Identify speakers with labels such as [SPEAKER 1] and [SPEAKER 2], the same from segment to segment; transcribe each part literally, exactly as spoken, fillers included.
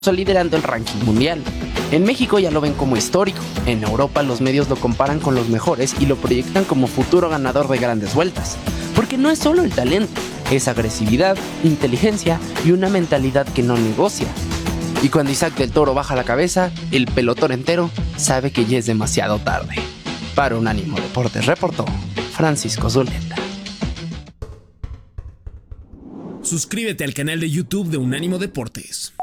[SPEAKER 1] liderando el ranking mundial. En México ya lo ven como histórico, en Europa los medios lo comparan con los mejores y lo proyectan como futuro ganador de grandes vueltas, porque no es solo el talento, es agresividad, inteligencia y una mentalidad que no negocia. Y cuando Isaac del Toro baja la cabeza, el pelotón entero sabe que ya es demasiado tarde. Para Unánimo Deportes reportó Francisco Zuleta.
[SPEAKER 2] Suscríbete al canal de YouTube de Unánimo Deportes.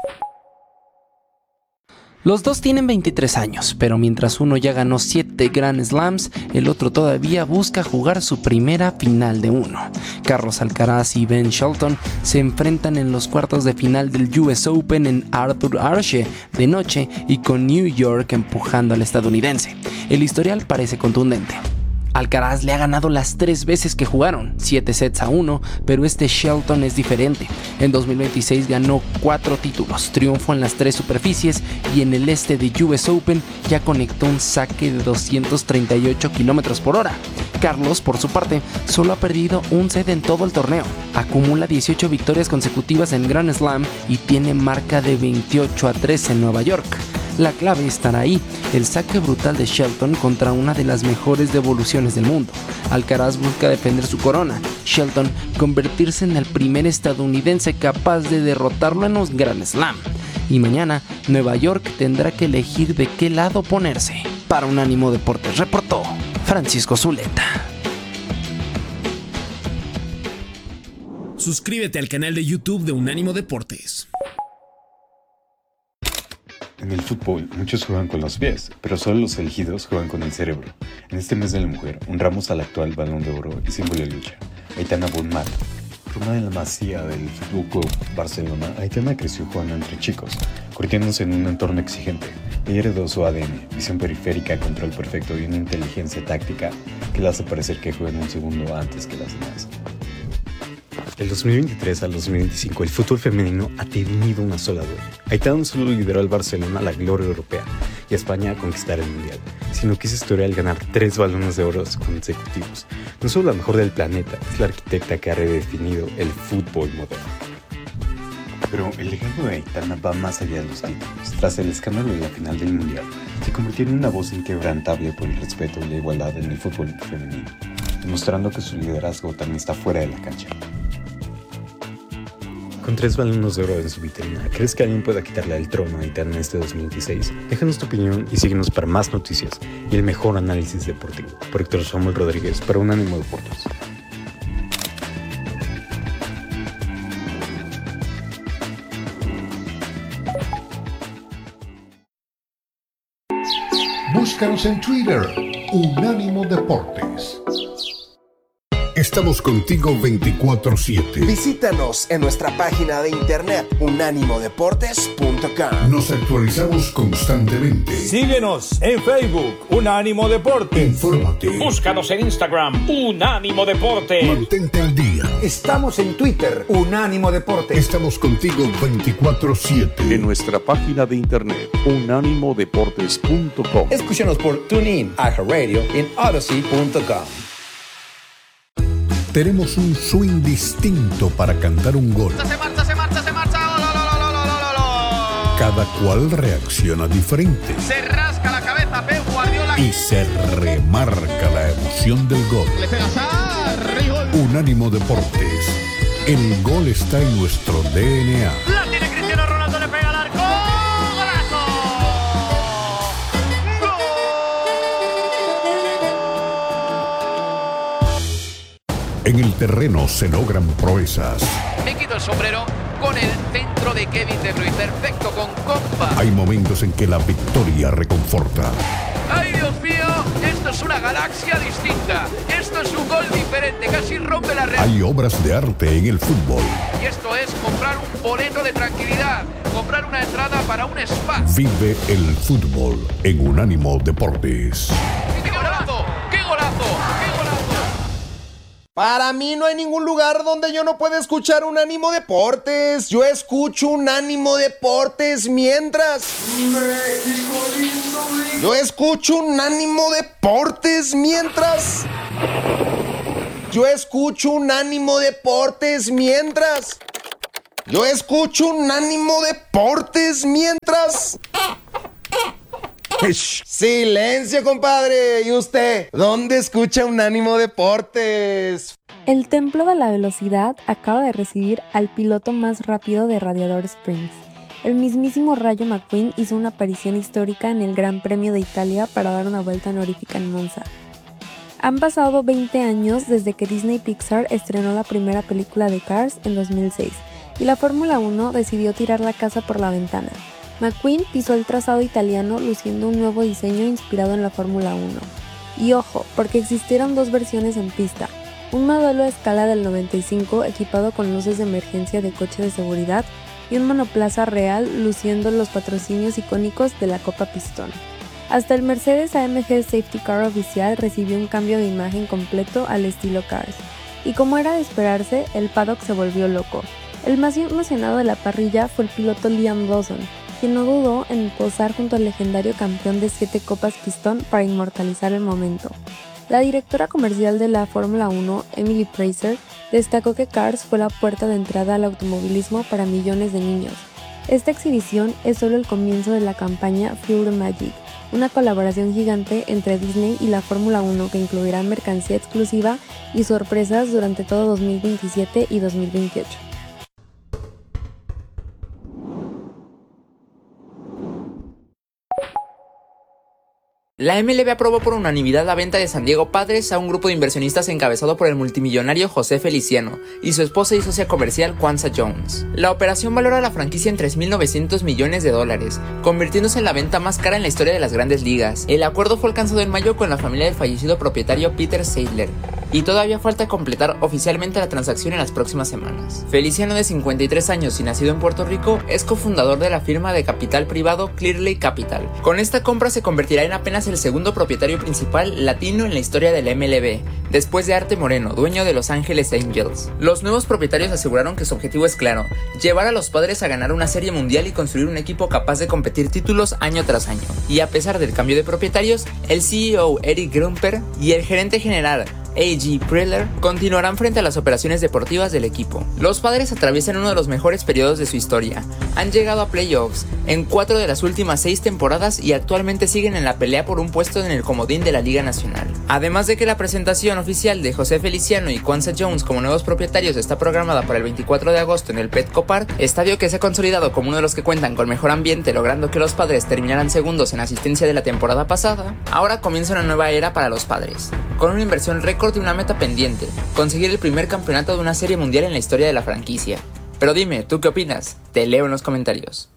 [SPEAKER 1] Los dos tienen veintitrés años, pero mientras uno ya ganó siete Grand Slams, el otro todavía busca jugar su primera final de uno. Carlos Alcaraz y Ben Shelton se enfrentan en los cuartos de final del U S Open en Arthur Ashe de noche y con New York empujando al estadounidense. El historial parece contundente. Alcaraz le ha ganado las tres veces que jugaron, siete sets a uno, pero este Shelton es diferente. En dos mil veintiséis ganó cuatro títulos, triunfo en las tres superficies y en el este de U S Open ya conectó un saque de doscientos treinta y ocho kilómetros por hora. Carlos, por su parte, solo ha perdido un set en todo el torneo. Acumula dieciocho victorias consecutivas en Grand Slam y tiene marca de veintiocho a tres en Nueva York. La clave estará ahí, el saque brutal de Shelton contra una de las mejores devoluciones del mundo. Alcaraz busca defender su corona, Shelton convertirse en el primer estadounidense capaz de derrotarlo en un Grand Slam. Y mañana, Nueva York tendrá que elegir de qué lado ponerse. Para Unánimo Deportes reportó Francisco Zuleta.
[SPEAKER 2] Suscríbete al canal de YouTube de Unánimo Deportes.
[SPEAKER 3] En el fútbol, muchos juegan con los pies, pero solo los elegidos juegan con el cerebro. En este mes de la mujer, honramos al actual Balón de Oro y símbolo de lucha, Aitana Bonmat. Formada en la masía del Fútbol Club Barcelona, Aitana creció jugando entre chicos, curtiéndose en un entorno exigente. Ella heredó su A D N, visión periférica, control perfecto y una inteligencia táctica que la hace parecer que juega en un segundo antes que las demás. Del dos mil veintitrés al dos mil veinticinco, el fútbol femenino ha tenido una sola dueña. Aitana no solo lideró al Barcelona a la gloria europea y a España a conquistar el Mundial, sino que hizo historia al ganar tres balones de oro consecutivos. No solo la mejor del planeta, es la arquitecta que ha redefinido el fútbol moderno. Pero el legado de Aitana va más allá de los títulos. Tras el escándalo de la final del Mundial, se convirtió en una voz inquebrantable por el respeto y la igualdad en el fútbol femenino, demostrando que su liderazgo también está fuera de la cancha. Con tres balones de oro en su vitrina, ¿crees que alguien pueda quitarle el trono a Aitana en este dos mil veintiséis? Déjanos tu opinión y síguenos para más noticias y el mejor análisis deportivo. Por Héctor Samuel Rodríguez, para Unánimo Deportes.
[SPEAKER 4] Búscanos en Twitter, Unánimo Deportes. Estamos contigo veinticuatro siete.
[SPEAKER 5] Visítanos en nuestra página de internet unánimo deportes punto com.
[SPEAKER 4] Nos actualizamos constantemente.
[SPEAKER 6] Síguenos en Facebook, Unánimo Deportes.
[SPEAKER 4] Infórmate.
[SPEAKER 7] Búscanos en Instagram, Unánimo Deportes.
[SPEAKER 4] Mantente al día.
[SPEAKER 8] Estamos en Twitter, Unánimo Deportes.
[SPEAKER 4] Estamos contigo veinticuatro siete.
[SPEAKER 9] En nuestra página de internet, unánimo deportes punto com.
[SPEAKER 8] Escúchanos por TuneIn, iHeartRadio y en Odyssey punto com.
[SPEAKER 4] Tenemos un swing distinto para cantar un gol.
[SPEAKER 10] Se marcha, se marcha, se marcha. Oh, lo, lo, lo, lo, lo, lo.
[SPEAKER 4] Cada cual reacciona diferente.
[SPEAKER 10] Se rasca la cabeza Pep Guardiola.
[SPEAKER 4] Y se remarca la emoción del gol.
[SPEAKER 10] Le pega Sarri, gol.
[SPEAKER 4] Unánimo Deportes. El gol está en nuestro D N A.
[SPEAKER 10] La tiene Cristiano Ronaldo, le pega al arco. ¡Golazo!
[SPEAKER 4] En el terreno se logran proezas.
[SPEAKER 10] Me quito el sombrero con el centro de Kevin De Bruyne. Perfecto, con compa.
[SPEAKER 4] Hay momentos en que la victoria reconforta.
[SPEAKER 10] ¡Ay, Dios mío! Esto es una galaxia distinta. Esto es un gol diferente. Casi rompe la red.
[SPEAKER 4] Hay obras de arte en el fútbol.
[SPEAKER 10] Y esto es comprar un boleto de tranquilidad. Comprar una entrada para un spa.
[SPEAKER 4] Vive el fútbol en Unánimo Deportes.
[SPEAKER 10] ¡Qué golazo! ¡Qué golazo! ¡Qué golazo!
[SPEAKER 5] Para mí no hay ningún lugar donde yo no pueda escuchar Unánimo Deportes. Yo escucho Unánimo Deportes mientras... México lindo, lindo. Yo escucho Unánimo Deportes mientras... Yo escucho Unánimo Deportes mientras... Yo escucho Unánimo Deportes mientras... Silencio, compadre. ¿Y usted? ¿Dónde escucha Unánimo Deportes?
[SPEAKER 11] El Templo de la Velocidad acaba de recibir al piloto más rápido de Radiador Springs. El mismísimo Rayo McQueen hizo una aparición histórica en el Gran Premio de Italia para dar una vuelta honorífica en Monza. Han pasado veinte años desde que Disney Pixar estrenó la primera película de Cars en dos mil seis, y la Fórmula uno decidió tirar la casa por la ventana. McQueen pisó el trazado italiano luciendo un nuevo diseño inspirado en la Fórmula uno. Y ojo, porque existieron dos versiones en pista, un modelo a escala del noventa y cinco equipado con luces de emergencia de coche de seguridad y un monoplaza real luciendo los patrocinios icónicos de la Copa Pistón. Hasta el Mercedes A M G Safety Car oficial recibió un cambio de imagen completo al estilo Cars. Y como era de esperarse, el paddock se volvió loco. El más emocionado de la parrilla fue el piloto Liam Lawson, quien no dudó en posar junto al legendario campeón de siete Copas Pistón para inmortalizar el momento. La directora comercial de la Fórmula uno, Emily Prazer, destacó que Cars fue la puerta de entrada al automovilismo para millones de niños. Esta exhibición es solo el comienzo de la campaña Fuel the Magic, una colaboración gigante entre Disney y la Fórmula uno que incluirá mercancía exclusiva y sorpresas durante todo dos mil veintisiete y dos mil veintiocho.
[SPEAKER 12] La M L B aprobó por unanimidad la venta de San Diego Padres a un grupo de inversionistas encabezado por el multimillonario José Feliciano y su esposa y socia comercial Kwanza Jones. La operación valora la franquicia en tres mil novecientos millones de dólares, convirtiéndose en la venta más cara en la historia de las grandes ligas. El acuerdo fue alcanzado en mayo con la familia del fallecido propietario Peter Seidler, y todavía falta completar oficialmente la transacción en las próximas semanas. Feliciano, de cincuenta y tres años y nacido en Puerto Rico, es cofundador de la firma de capital privado Clear Lake Capital. Con esta compra se convertirá en apenas el segundo propietario principal latino en la historia de la M L B, después de Arte Moreno, dueño de Los Ángeles Angels. Los nuevos propietarios aseguraron que su objetivo es claro: llevar a los Padres a ganar una serie mundial y construir un equipo capaz de competir títulos año tras año. Y a pesar del cambio de propietarios, el C E O Eric Grumper y el gerente general A G Preller continuarán frente a las operaciones deportivas del equipo. Los Padres atraviesan uno de los mejores periodos de su historia. Han llegado a playoffs en cuatro de las últimas seis temporadas y actualmente siguen en la pelea por un puesto en el comodín de la Liga Nacional. Además de que la presentación oficial de José Feliciano y Kwanza Jones como nuevos propietarios está programada para el veinticuatro de agosto en el Petco Park, estadio que se ha consolidado como uno de los que cuentan con mejor ambiente, logrando que los Padres terminaran segundos en asistencia de la temporada pasada. Ahora comienza una nueva era para los Padres, con una inversión récord y una meta pendiente: conseguir el primer campeonato de una serie mundial en la historia de la franquicia. Pero dime, ¿tú qué opinas? Te leo en los comentarios.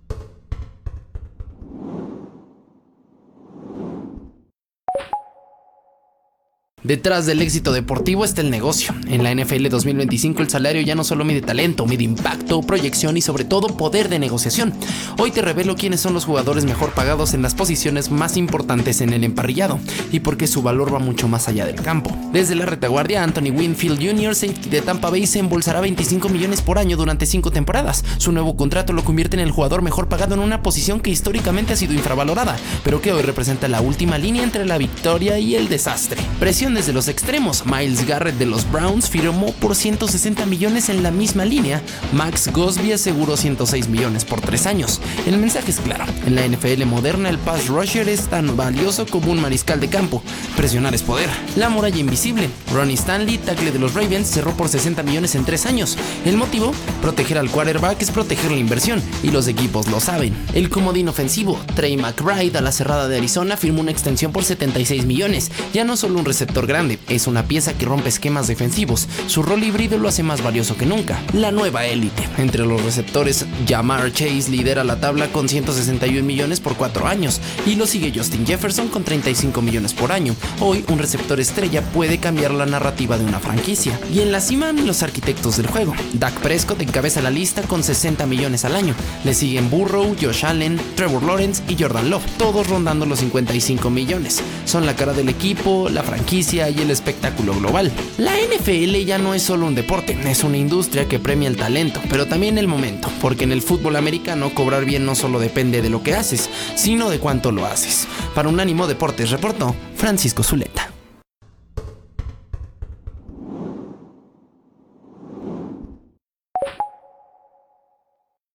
[SPEAKER 1] Detrás del éxito deportivo está el negocio. En la N F L dos mil veinticinco el salario ya no solo mide talento, mide impacto, proyección y sobre todo poder de negociación. Hoy te revelo quiénes son los jugadores mejor pagados en las posiciones más importantes en el emparrillado y por qué su valor va mucho más allá del campo. Desde la retaguardia, Anthony Winfield junior, safety de Tampa Bay, se embolsará veinticinco millones por año durante cinco temporadas. Su nuevo contrato lo convierte en el jugador mejor pagado en una posición que históricamente ha sido infravalorada, pero que hoy representa la última línea entre la victoria y el desastre. Presión desde los extremos. Myles Garrett de los Browns firmó por ciento sesenta millones en la misma línea. Max Gosby aseguró ciento seis millones por tres años. El mensaje es claro: en la N F L moderna el pass rusher es tan valioso como un mariscal de campo. Presionar es poder. La muralla invisible. Ronnie Stanley, tackle de los Ravens, cerró por sesenta millones en tres años. El motivo: proteger al quarterback es proteger la inversión, y los equipos lo saben. El comodín ofensivo. Trey McBride, a la cerrada de Arizona, firmó una extensión por setenta y seis millones. Ya no solo un receptor grande, es una pieza que rompe esquemas defensivos. Su rol híbrido lo hace más valioso que nunca. La nueva élite. Entre los receptores, Ja'Marr Chase lidera la tabla con ciento sesenta y un millones por cuatro años, y lo sigue Justin Jefferson con treinta y cinco millones por año. Hoy, un receptor estrella puede cambiar la narrativa de una franquicia. Y en la cima, los arquitectos del juego. Dak Prescott encabeza la lista con sesenta millones al año. Le siguen Burrow, Josh Allen, Trevor Lawrence y Jordan Love, todos rondando los cincuenta y cinco millones. Son la cara del equipo, la franquicia y el espectáculo global. La N F L ya no es solo un deporte, es una industria que premia el talento, pero también el momento, porque en el fútbol americano cobrar bien no solo depende de lo que haces, sino de cuánto lo haces. Para Unánimo Deportes reportó Francisco Zuleta.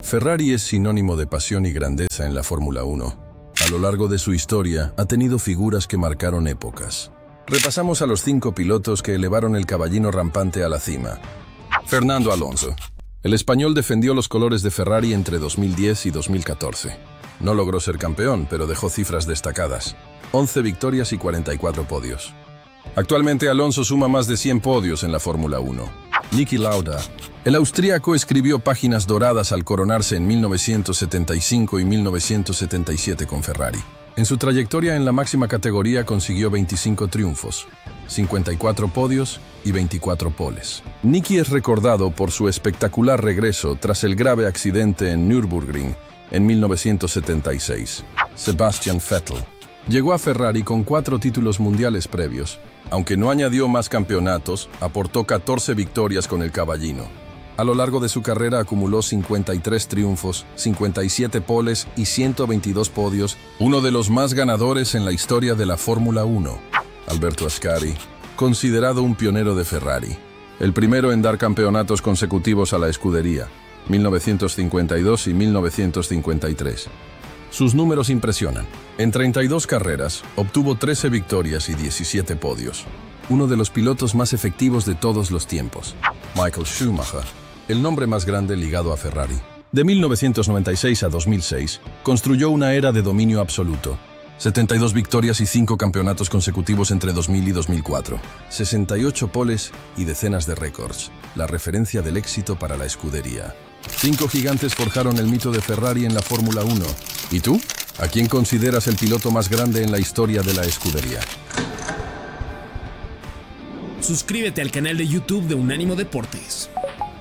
[SPEAKER 13] Ferrari es sinónimo de pasión y grandeza en la Fórmula uno. A lo largo de su historia, ha tenido figuras que marcaron épocas. Repasamos a los cinco pilotos que elevaron el caballino rampante a la cima. Fernando Alonso. El español defendió los colores de Ferrari entre dos mil diez y dos mil catorce. No logró ser campeón, pero dejó cifras destacadas. once victorias y cuarenta y cuatro podios. Actualmente Alonso suma más de cien podios en la Fórmula uno. Niki Lauda. El austríaco escribió páginas doradas al coronarse en mil novecientos setenta y cinco y mil novecientos setenta y siete con Ferrari. En su trayectoria en la máxima categoría consiguió veinticinco triunfos, cincuenta y cuatro podios y veinticuatro poles. Niki es recordado por su espectacular regreso tras el grave accidente en Nürburgring en mil novecientos setenta y seis. Sebastian Vettel. Llegó a Ferrari con cuatro títulos mundiales previos. Aunque no añadió más campeonatos, aportó catorce victorias con el caballino. A lo largo de su carrera acumuló cincuenta y tres triunfos, cincuenta y siete poles y ciento veintidós podios, uno de los más ganadores en la historia de la Fórmula uno. Alberto Ascari, considerado un pionero de Ferrari, el primero en dar campeonatos consecutivos a la escudería, mil novecientos cincuenta y dos y mil novecientos cincuenta y tres. Sus números impresionan. En treinta y dos carreras, obtuvo trece victorias y diecisiete podios. Uno de los pilotos más efectivos de todos los tiempos. Michael Schumacher, el nombre más grande ligado a Ferrari. De mil novecientos noventa y seis a dos mil seis, construyó una era de dominio absoluto. setenta y dos victorias y cinco campeonatos consecutivos entre dos mil y dos mil cuatro. sesenta y ocho poles y decenas de récords. La referencia del éxito para la escudería. Cinco gigantes forjaron el mito de Ferrari en la Fórmula uno. ¿Y tú? ¿A quién consideras el piloto más grande en la historia de la escudería?
[SPEAKER 2] Suscríbete al canal de YouTube de Unánimo Deportes.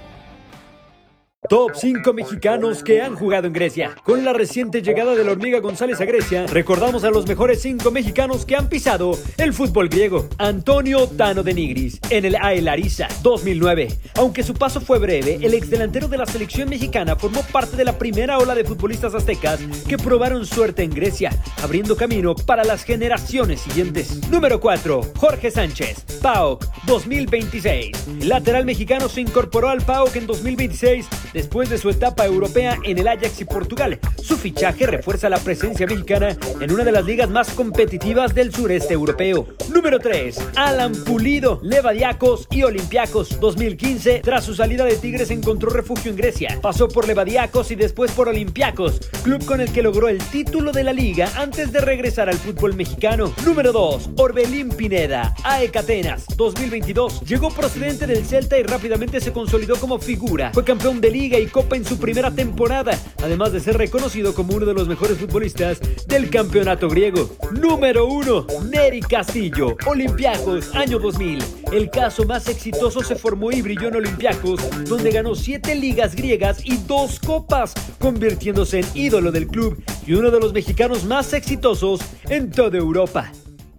[SPEAKER 6] Top cinco mexicanos que han jugado en Grecia. Con la reciente llegada de la Hormiga González a Grecia, recordamos a los mejores cinco mexicanos que han pisado el fútbol griego. Antonio Tano de Nigris, en el A E Larissa, dos mil nueve. Aunque su paso fue breve, el exdelantero de la selección mexicana formó parte de la primera ola de futbolistas aztecas que probaron suerte en Grecia, abriendo camino para las generaciones siguientes. Número cuatro. Jorge Sánchez, P A O K, dos mil veintiséis. El lateral mexicano se incorporó al P A O K en dos mil veintiséis después de su etapa europea en el Ajax y Portugal. Su fichaje refuerza la presencia mexicana en una de las ligas más competitivas del sureste europeo. Número tres. Alan Pulido, Levadiakos y Olympiacos, dos mil quince. Tras su salida de Tigres encontró refugio en Grecia. Pasó por Levadiakos y después por Olympiacos, club con el que logró el título de la liga antes de regresar al fútbol mexicano. Número dos. Orbelín Pineda, A E K Atenas, dos mil veintidós. Llegó procedente del Celta y rápidamente se consolidó como figura. Fue campeón de Liga y Copa en su primera temporada, además de ser reconocido como uno de los mejores futbolistas del campeonato griego. Número uno. Neri Castillo, Olympiacos, año dos mil. El caso más exitoso se formó y brilló en Olympiacos, donde ganó siete ligas griegas y dos copas, convirtiéndose en ídolo del club y uno de los mexicanos más exitosos en toda Europa.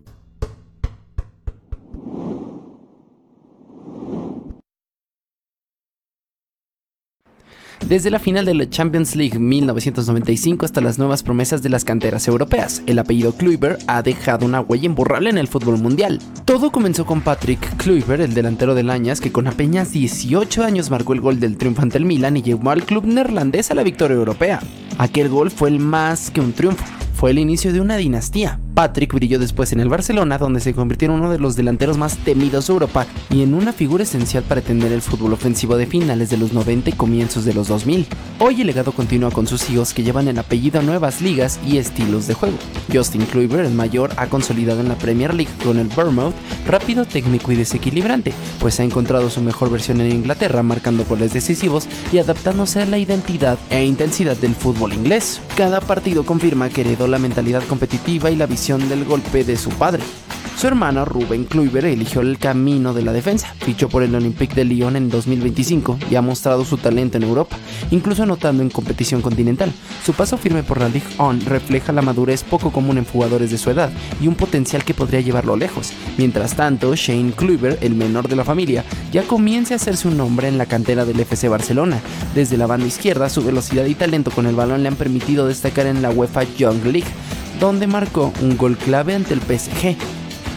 [SPEAKER 1] Desde la final de la Champions League mil novecientos noventa y cinco hasta las nuevas promesas de las canteras europeas, el apellido Kluivert ha dejado una huella imborrable en el fútbol mundial. Todo comenzó con Patrick Kluivert, el delantero del Ajax, que con apenas dieciocho años marcó el gol del triunfo ante el Milan y llevó al club neerlandés a la victoria europea. Aquel gol fue el más que un triunfo. Fue el inicio de una dinastía. Patrick brilló después en el Barcelona, donde se convirtió en uno de los delanteros más temidos de Europa y en una figura esencial para entender el fútbol ofensivo de finales de los noventa y comienzos de los dos mil. Hoy el legado continúa con sus hijos, que llevan el apellido a nuevas ligas y estilos de juego. Justin Kluivert, el mayor, ha consolidado en la Premier League con el Bournemouth, rápido, técnico y desequilibrante, pues ha encontrado su mejor versión en Inglaterra, marcando goles decisivos y adaptándose a la identidad e intensidad del fútbol inglés. Cada partido confirma que heredó la mentalidad competitiva y la visión del golpe de su padre. Su hermano Ruben Kluivert eligió el camino de la defensa, fichó por el Olympique de Lyon en dos mil veinticinco y ha mostrado su talento en Europa, incluso anotando en competición continental. Su paso firme por la Ligue uno refleja la madurez poco común en jugadores de su edad y un potencial que podría llevarlo lejos. Mientras tanto, Shane Kluivert, el menor de la familia, ya comienza a hacerse un nombre en la cantera del F C Barcelona. Desde la banda izquierda, su velocidad y talento con el balón le han permitido destacar en la UEFA Young League, donde marcó un gol clave ante el P S G.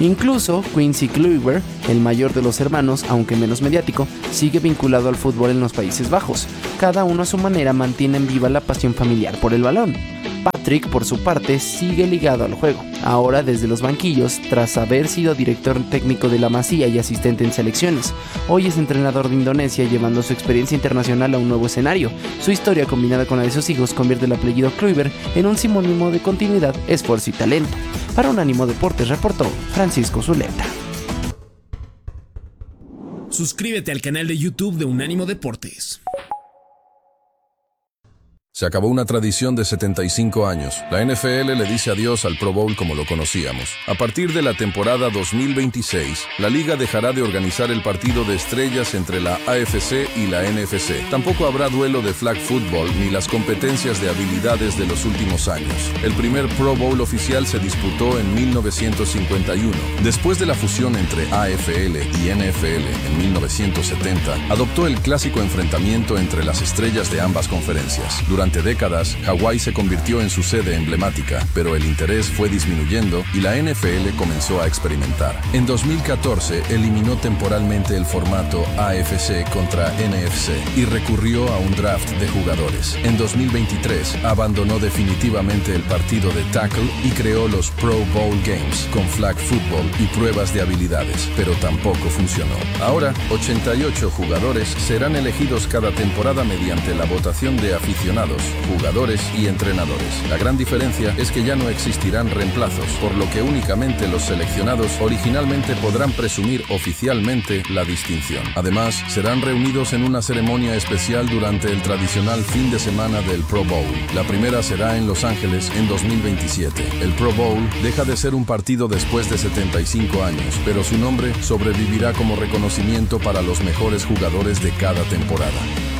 [SPEAKER 1] Incluso Quincy Kluivert, el mayor de los hermanos, aunque menos mediático, sigue vinculado al fútbol en los Países Bajos. Cada uno a su manera mantienen viva la pasión familiar por el balón. Patrick, por su parte, sigue ligado al juego, ahora desde los banquillos, tras haber sido director técnico de la Masía y asistente en selecciones. Hoy es entrenador de Indonesia, llevando su experiencia internacional a un nuevo escenario. Su historia, combinada con la de sus hijos, convierte el apellido Kluivert en un sinónimo de continuidad, esfuerzo y talento. Para Unánimo Deportes reportó Francisco Zuleta.
[SPEAKER 2] Suscríbete al canal de YouTube de Unánimo Deportes.
[SPEAKER 13] Se acabó una tradición de setenta y cinco años. La N F L le dice adiós al Pro Bowl como lo conocíamos. A partir de la temporada dos mil veintiséis, la liga dejará de organizar el partido de estrellas entre la A F C y la N F C. Tampoco habrá duelo de flag football ni las competencias de habilidades de los últimos años. El primer Pro Bowl oficial se disputó en mil novecientos cincuenta y uno. Después de la fusión entre A F L y N F L en mil novecientos setenta, adoptó el clásico enfrentamiento entre las estrellas de ambas conferencias. Durante décadas, Hawái se convirtió en su sede emblemática, pero el interés fue disminuyendo y la N F L comenzó a experimentar. En dos mil catorce, eliminó temporalmente el formato A F C contra N F C y recurrió a un draft de jugadores. En dos mil veintitrés, abandonó definitivamente el partido de tackle y creó los Pro Bowl Games con flag football y pruebas de habilidades, pero tampoco funcionó. Ahora, ochenta y ocho jugadores serán elegidos cada temporada mediante la votación de aficionados, jugadores y entrenadores. La gran diferencia es que ya no existirán reemplazos, por lo que únicamente los seleccionados originalmente podrán presumir oficialmente la distinción. Además, serán reunidos en una ceremonia especial durante el tradicional fin de semana del Pro Bowl. La primera será en Los Ángeles en dos mil veintisiete. El Pro Bowl deja de ser un partido después de setenta y cinco años, pero su nombre sobrevivirá como reconocimiento para los mejores jugadores de cada temporada.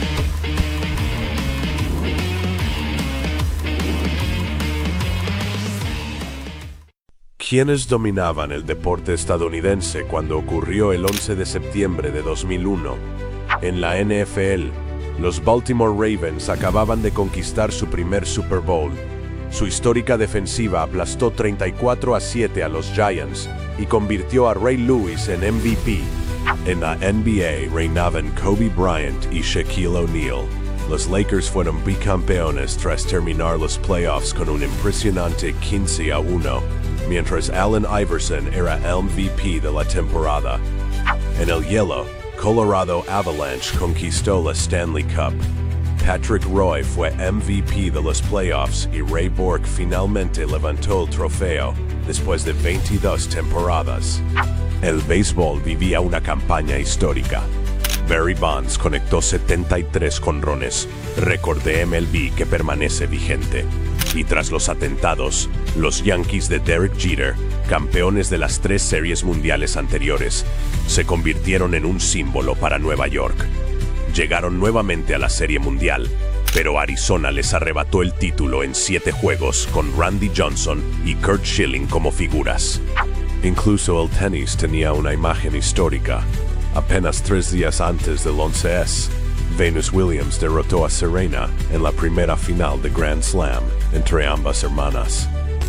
[SPEAKER 14] ¿Quiénes dominaban el deporte estadounidense cuando ocurrió el once de septiembre de dos mil uno? En la N F L, los Baltimore Ravens acababan de conquistar su primer Super Bowl. Su histórica defensiva aplastó treinta y cuatro a siete a los Giants y convirtió a Ray Lewis en M V P. En la N B A reinaban Kobe Bryant y Shaquille O'Neal. Los Lakers fueron bicampeones tras terminar los playoffs con un impresionante quince a uno. Mientras Allen Iverson era el M V P de la temporada. En el hielo, Colorado Avalanche conquistó la Stanley Cup. Patrick Roy fue M V P de los playoffs y Ray Bourque finalmente levantó el trofeo después de veintidós temporadas. El béisbol vivía una campaña histórica. Barry Bonds conectó setenta y tres jonrones, récord de M L B que permanece vigente. Y tras los atentados, los Yankees de Derek Jeter, campeones de las tres series mundiales anteriores, se convirtieron en un símbolo para Nueva York. Llegaron nuevamente a la Serie Mundial, pero Arizona les arrebató el título en siete juegos con Randy Johnson y Curt Schilling como figuras. Incluso el tenis tenía una imagen histórica. Apenas tres días antes del once ese, Venus Williams derrotó a Serena en la primera final de Grand Slam entre ambas hermanas.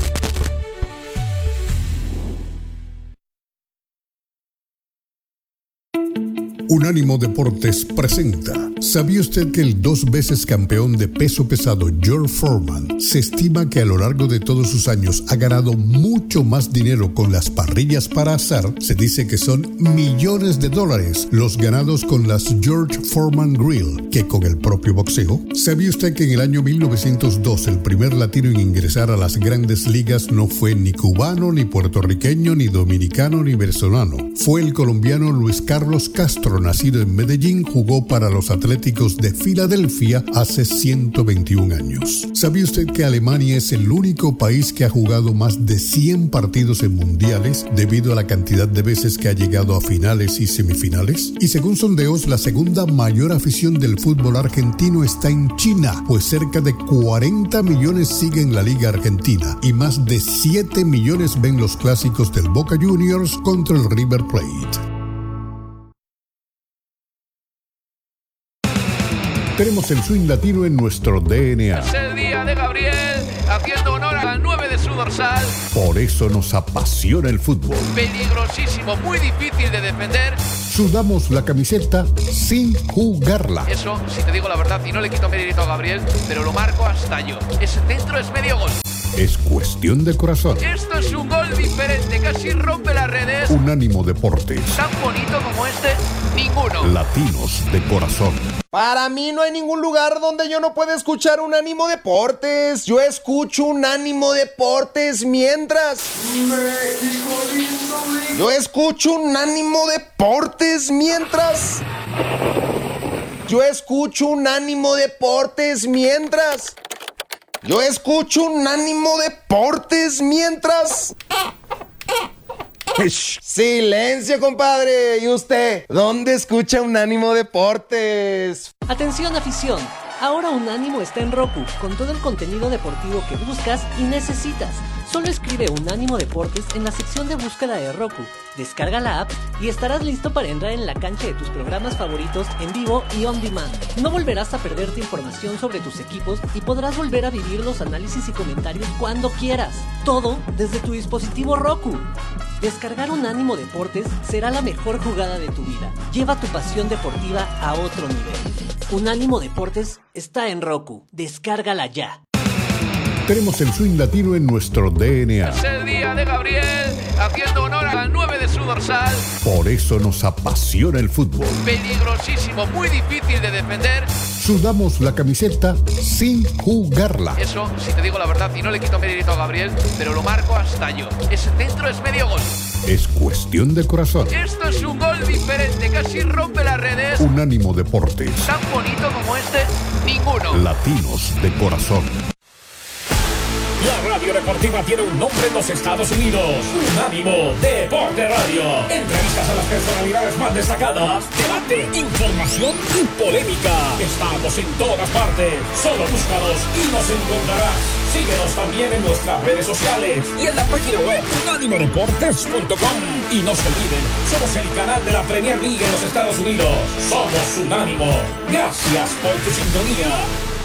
[SPEAKER 4] Unánimo Deportes presenta. ¿Sabía usted que el dos veces campeón de peso pesado George Foreman se estima que a lo largo de todos sus años ha ganado mucho más dinero con las parrillas para asar? Se dice que son millones de dólares los ganados con las George Foreman Grill que con el propio boxeo. ¿Sabía usted que en el año mil novecientos dos el primer latino en ingresar a las grandes ligas no fue ni cubano, ni puertorriqueño, ni dominicano, ni venezolano? Fue el colombiano Luis Carlos Castro, nacido en Medellín, jugó para los Atléticos de Filadelfia hace ciento veintiún años. ¿Sabía usted que Alemania es el único país que ha jugado más de cien partidos en mundiales debido a la cantidad de veces que ha llegado a finales y semifinales? Y según sondeos, la segunda mayor afición del fútbol argentino está en China, pues cerca de cuarenta millones siguen la Liga Argentina y más de siete millones ven los clásicos del Boca Juniors contra el River Plate. Tenemos el swing latino en nuestro D N A.
[SPEAKER 10] Es el día de Gabriel, haciendo honor al nueve de su su dorsal.
[SPEAKER 4] Por eso nos apasiona el fútbol.
[SPEAKER 10] Peligrosísimo, muy difícil de defender.
[SPEAKER 4] Sudamos la camiseta sin jugarla.
[SPEAKER 10] Eso, si te digo la verdad, y no le quito mérito a Gabriel, pero lo marco hasta yo. Ese centro es medio gol.
[SPEAKER 4] Es cuestión de corazón.
[SPEAKER 10] Esto es un gol diferente, casi rompe las redes.
[SPEAKER 4] Unánimo Deportes.
[SPEAKER 10] Tan bonito como este, ninguno.
[SPEAKER 4] Latinos de corazón.
[SPEAKER 5] Para mí no hay ningún lugar donde yo no pueda escuchar Unánimo Deportes. Yo escucho Unánimo Deportes mientras... Yo escucho Unánimo Deportes mientras... Yo escucho Unánimo Deportes mientras... Yo escucho Unánimo Deportes mientras... Silencio, compadre. ¿Y usted? ¿Dónde escucha Unánimo Deportes?
[SPEAKER 15] Atención, afición. Ahora Unánimo está en Roku, con todo el contenido deportivo que buscas y necesitas. Solo escribe Unánimo Deportes en la sección de búsqueda de Roku. Descarga la app y estarás listo para entrar en la cancha de tus programas favoritos en vivo y on demand. No volverás a perderte información sobre tus equipos y podrás volver a vivir los análisis y comentarios cuando quieras. Todo desde tu dispositivo Roku. Descargar Unánimo Deportes será la mejor jugada de tu vida. Lleva tu pasión deportiva a otro nivel. Unánimo Deportes está en Roku. Descárgala ya.
[SPEAKER 4] Tenemos el swing latino en nuestro D N A.
[SPEAKER 10] Es el día de Gabriel, haciendo honor al nueve de su dorsal.
[SPEAKER 4] Por eso nos apasiona el fútbol.
[SPEAKER 10] Peligrosísimo, muy difícil de defender.
[SPEAKER 4] Sudamos la camiseta sin jugarla.
[SPEAKER 10] Eso, si te digo la verdad, y no le quito mérito a Gabriel, pero lo marco hasta yo. Ese centro es medio gol.
[SPEAKER 4] Es cuestión de corazón.
[SPEAKER 10] Esto es un gol diferente, casi rompe las redes.
[SPEAKER 4] Unánimo Deportes.
[SPEAKER 10] Tan bonito como este, ninguno.
[SPEAKER 4] Latinos de corazón.
[SPEAKER 7] La radio deportiva tiene un nombre en los Estados Unidos. Unánimo Deporte Radio. Entrevistas a las personalidades más destacadas. Debate, información y polémica. Estamos en todas partes. Solo búscanos y nos encontrarás. Síguenos también en nuestras redes sociales y en la página web unánimo deportes punto com. Y no se olviden, somos el canal de la Premier League en los Estados Unidos. Somos Unánimo. Gracias por tu sintonía.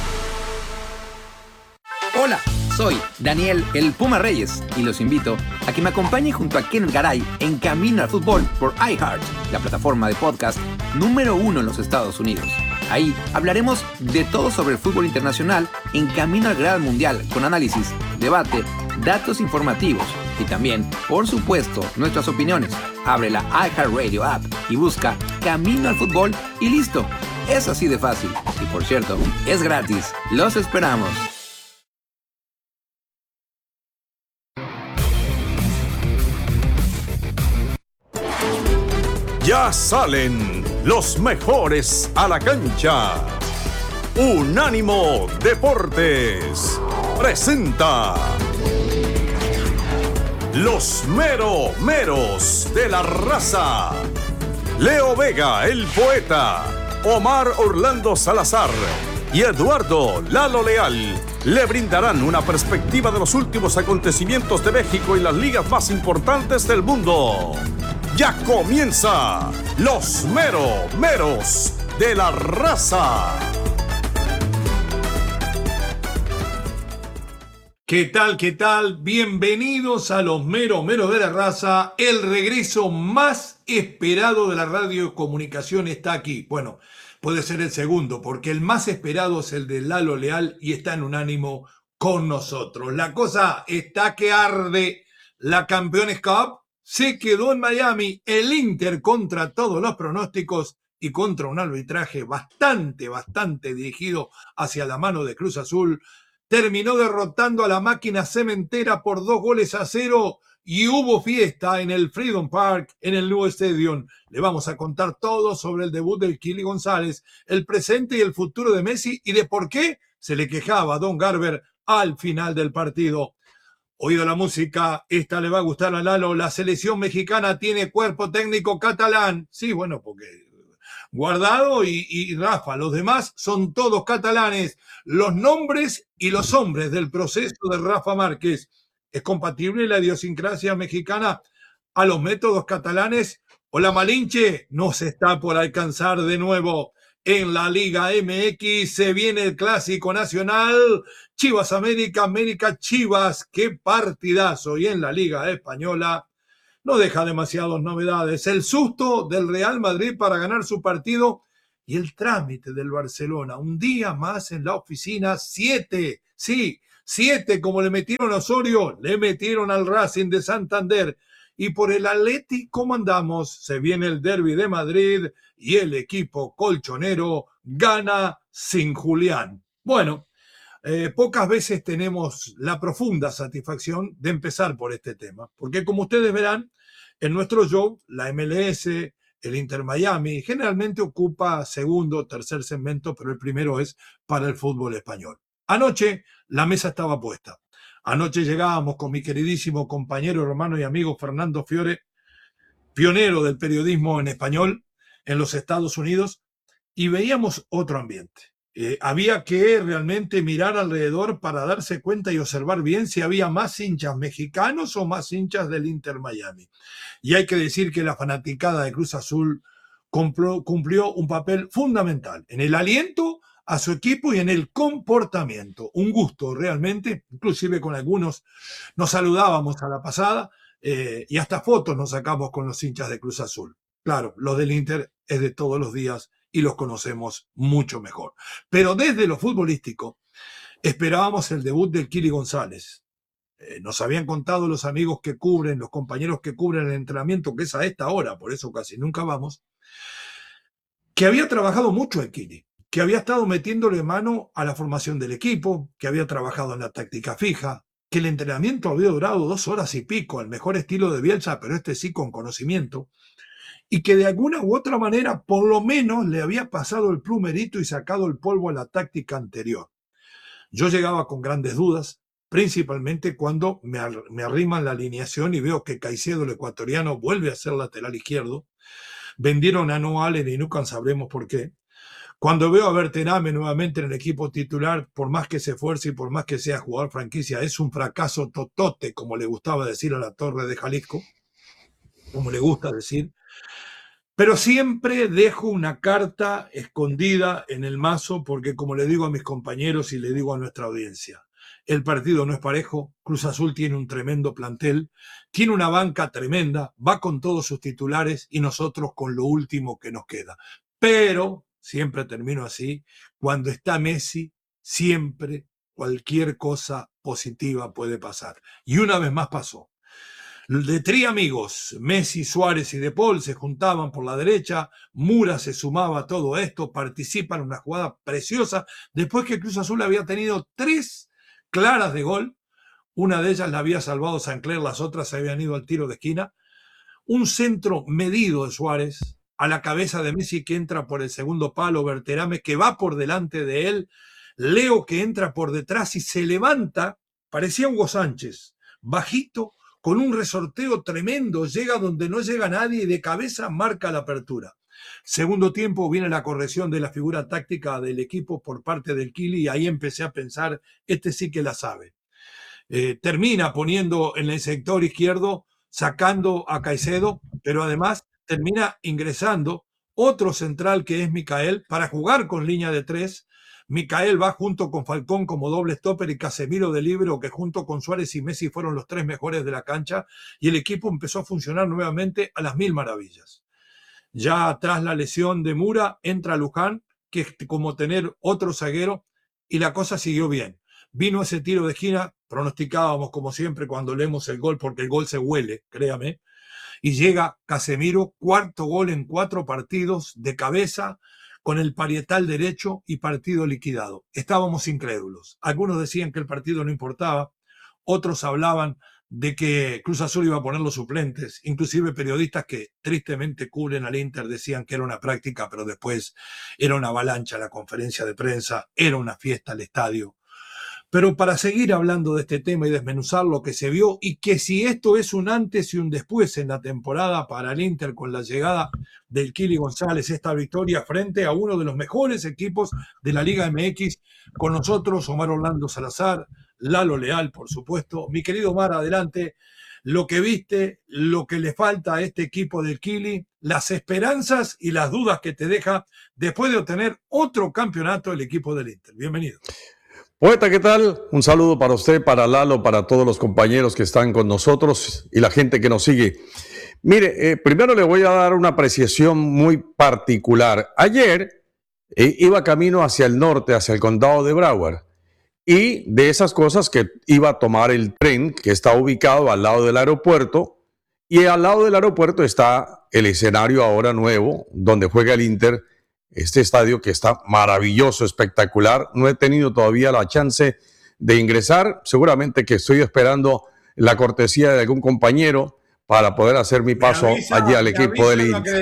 [SPEAKER 16] Hola, soy Daniel el Puma Reyes y los invito a que me acompañen junto a Kenneth Garay en Camino al Fútbol por iHeart, la plataforma de podcast número uno en los Estados Unidos. Ahí hablaremos de todo sobre el fútbol internacional en Camino al Gran Mundial, con análisis, debate, datos informativos y también, por supuesto, nuestras opiniones. Abre la iHeartRadio app y busca Camino al Fútbol y listo. Es así de fácil. Y por cierto, es gratis. Los esperamos.
[SPEAKER 17] Ya salen los mejores a la cancha. Unánimo Deportes presenta los mero meros de la raza. Leo Vega, el poeta, Omar Orlando Salazar y Eduardo Lalo Leal le brindarán una perspectiva de los últimos acontecimientos de México y las ligas más importantes del mundo. Ya comienza los mero meros de la raza.
[SPEAKER 18] ¿Qué tal, qué tal? Bienvenidos a los mero meros de la raza. El regreso más esperado de la radiocomunicación está aquí. Bueno, puede ser el segundo, porque el más esperado es el de Lalo Leal y está en Unánimo con nosotros. La cosa está que arde. La Campeones Cup se quedó en Miami, el Inter contra todos los pronósticos y contra un arbitraje bastante, bastante dirigido hacia la mano de Cruz Azul, terminó derrotando a la máquina cementera por dos goles a cero y hubo fiesta en el Freedom Park, en el nuevo Stadium. Le vamos a contar todo sobre el debut del Kili González, el presente y el futuro de Messi y de por qué se le quejaba a Don Garber al final del partido. Oído la música, esta le va a gustar a Lalo. La selección mexicana tiene cuerpo técnico catalán. Sí, bueno, porque Guardado y, y Rafa, los demás son todos catalanes. Los nombres y los hombres del proceso de Rafa Márquez. ¿Es compatible la idiosincrasia mexicana a los métodos catalanes? O la Malinche nos está por alcanzar de nuevo. en la Liga M X. Se viene el Clásico Nacional, Chivas América, América Chivas, qué partidazo. Y en la Liga Española no deja demasiadas novedades. El susto del Real Madrid para ganar su partido y el trámite del Barcelona. Un día más en la oficina, siete, sí, siete, como le metieron a Osorio, le metieron al Racing de Santander. Y por el Atleti, ¿cómo andamos? Se viene el Derbi de Madrid y el equipo colchonero gana sin Julián. Bueno, eh, pocas veces tenemos la profunda satisfacción de empezar por este tema, porque como ustedes verán, en nuestro show, la M L S, el Inter Miami, generalmente ocupa segundo o tercer segmento, pero el primero es para el fútbol español. Anoche la mesa estaba puesta. Anoche llegábamos con mi queridísimo compañero, hermano y amigo Fernando Fiore, pionero del periodismo en español en los Estados Unidos, y veíamos otro ambiente. Eh, había que realmente mirar alrededor para darse cuenta y observar bien si había más hinchas mexicanos o más hinchas del Inter Miami. Y hay que decir que la fanaticada de Cruz Azul cumplió, cumplió un papel fundamental en el aliento a su equipo y en el comportamiento. Un gusto realmente, inclusive con algunos nos saludábamos a la pasada eh, y hasta fotos nos sacamos con los hinchas de Cruz Azul. Claro, los del Inter es de todos los días y los conocemos mucho mejor. Pero desde lo futbolístico esperábamos el debut del Kili González. Eh, nos habían contado los amigos que cubren, los compañeros que cubren el entrenamiento, que es a esta hora, por eso casi nunca vamos, que había trabajado mucho el Kili, que había estado metiéndole mano a la formación del equipo, que había trabajado en la táctica fija, que el entrenamiento había durado dos horas y pico, al mejor estilo de Bielsa, pero este sí con conocimiento, y que de alguna u otra manera por lo menos le había pasado el plumerito y sacado el polvo a la táctica anterior. Yo llegaba con grandes dudas, principalmente cuando me, ar- me arriman la alineación y veo que Caicedo, el ecuatoriano, vuelve a ser lateral izquierdo. Vendieron a Noah Allen y nunca sabremos por qué. Cuando veo a Berterame nuevamente en el equipo titular, por más que se esfuerce y por más que sea jugador franquicia, es un fracaso totote, como le gustaba decir a la Torre de Jalisco, como le gusta decir. Pero siempre dejo una carta escondida en el mazo porque, como le digo a mis compañeros y le digo a nuestra audiencia, el partido no es parejo. Cruz Azul tiene un tremendo plantel, tiene una banca tremenda, va con todos sus titulares y nosotros con lo último que nos queda. Pero, siempre termino así, cuando está Messi, siempre cualquier cosa positiva puede pasar. Y una vez más pasó. De tres amigos, Messi, Suárez y De Paul, se juntaban por la derecha, Mura se sumaba a todo esto, participa en una jugada preciosa, después que Cruz Azul había tenido tres claras de gol, una de ellas la había salvado Sancler, las otras se habían ido al tiro de esquina, un centro medido de Suárez, a la cabeza de Messi que entra por el segundo palo, Berterame que va por delante de él, Leo que entra por detrás y se levanta, parecía Hugo Sánchez, bajito, con un resorteo tremendo, llega donde no llega nadie y de cabeza marca la apertura. Segundo tiempo viene la corrección de la figura táctica del equipo por parte del Kili y ahí empecé a pensar, este sí que la sabe. Eh, termina poniendo en el sector izquierdo, sacando a Caicedo, pero además termina ingresando otro central que es Micael para jugar con línea de tres. Micael va junto con Falcón como doble stopper y Casemiro de líbero, que junto con Suárez y Messi fueron los tres mejores de la cancha, y el equipo empezó a funcionar nuevamente a las mil maravillas. Ya tras la lesión de Mura entra Luján, que es como tener otro zaguero, y la cosa siguió bien. Vino ese tiro de esquina, pronosticábamos como siempre cuando leemos el gol, porque el gol se huele, créame, y llega Casemiro, cuarto gol en cuatro partidos de cabeza, con el parietal derecho y partido liquidado. Estábamos incrédulos. Algunos decían que el partido no importaba, otros hablaban de que Cruz Azul iba a poner los suplentes, inclusive periodistas que tristemente cubren al Inter decían que era una práctica, pero después era una avalancha la conferencia de prensa, era una fiesta al estadio. Pero para seguir hablando de este tema y desmenuzar lo que se vio y que si esto es un antes y un después en la temporada para el Inter con la llegada del Kili González, esta victoria frente a uno de los mejores equipos de la Liga M X, con nosotros Omar Orlando Salazar, Lalo Leal, por supuesto. Mi querido Omar, adelante. Lo que viste, lo que le falta a este equipo del Kili, las esperanzas y las dudas que te deja después de obtener otro campeonato el equipo del Inter. Bienvenido.
[SPEAKER 19] Poeta, ¿qué tal? Un saludo para usted, para Lalo, para todos los compañeros que están con nosotros y la gente que nos sigue. Mire, eh, primero le voy a dar una apreciación muy particular. Ayer eh, iba camino hacia el norte, hacia el condado de Broward, y de esas cosas que iba a tomar el tren que está ubicado al lado del aeropuerto, y al lado del aeropuerto está el escenario ahora nuevo donde juega el Inter, este estadio que está maravilloso, espectacular. No he tenido todavía la chance de ingresar, seguramente que estoy esperando la cortesía de algún compañero para poder hacer mi paso avisa, allí al equipo del Inter.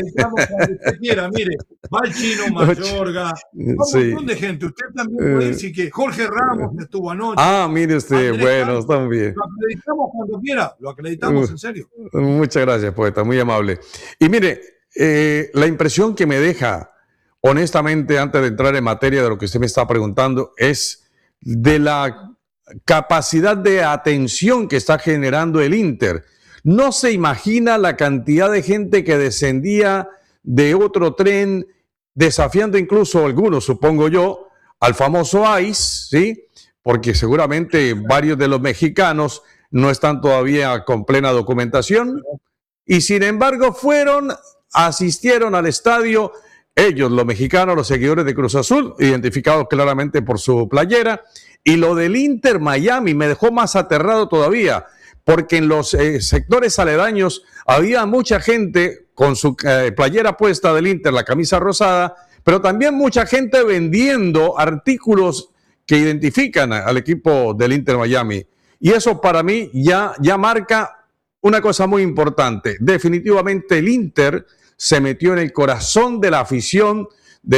[SPEAKER 18] Mire, va el Chino Mayorga, un sí. montón de gente. Usted también puede decir que Jorge Ramos estuvo anoche.
[SPEAKER 19] Ah, mire usted, Andrés bueno, Campos, está bien.
[SPEAKER 18] Lo acreditamos cuando quiera, lo acreditamos en serio.
[SPEAKER 19] Muchas gracias, poeta, muy amable. Y mire, eh, la impresión que me deja, honestamente, antes de entrar en materia de lo que usted me está preguntando, es de la capacidad de atención que está generando el Inter. No se imagina la cantidad de gente que descendía de otro tren, desafiando incluso algunos, supongo yo, al famoso ICE, ¿sí? Porque seguramente varios de los mexicanos no están todavía con plena documentación y sin embargo fueron, asistieron al estadio, ellos, los mexicanos, los seguidores de Cruz Azul, identificados claramente por su playera, y lo del Inter Miami me dejó más aterrado todavía, porque en los eh, sectores aledaños había mucha gente con su eh, playera puesta del Inter, la camisa rosada, pero también mucha gente vendiendo artículos que identifican al equipo del Inter Miami. Y eso para mí ya, ya marca una cosa muy importante. Definitivamente el Inter se metió en el corazón de la afición